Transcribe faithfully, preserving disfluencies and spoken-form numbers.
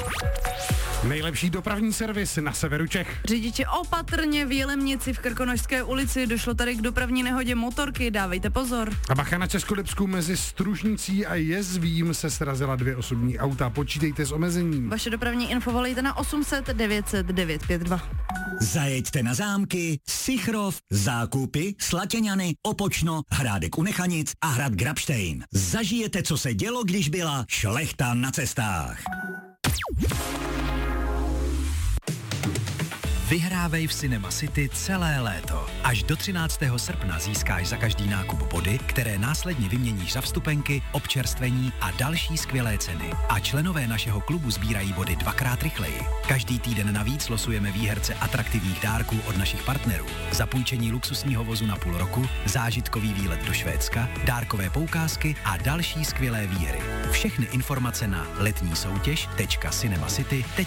Nejlepší dopravní servis na severu Čech. Řidiči opatrně v Jelemnici v Krkonošské ulici, došlo tady k dopravní nehodě motorky, dávejte pozor. A bacha na Českolipsku mezi Stružnicí a Jezvím se srazila dvě osobní auta, počítejte s omezením. Vaše dopravní info volejte na osm set devět set devět pět dva. Zajeďte na zámky, Sichrov, Zákupy, Slatěňany, Opočno, Hrádek u Nechanic a hrad Grabštejn. Zažijete, co se dělo, když byla šlechta na cestách. Vyhrávej v Cinema City celé léto. Až do třináctého srpna získáš za každý nákup body, které následně vyměníš za vstupenky, občerstvení a další skvělé ceny. A členové našeho klubu sbírají body dvakrát rychleji. Každý týden navíc losujeme výherce atraktivních dárků od našich partnerů. Zapůjčení luxusního vozu na půl roku, zážitkový výlet do Švédska, dárkové poukázky a další skvělé výhry. Všechny informace na letní soutěž tečka cinemacity tečka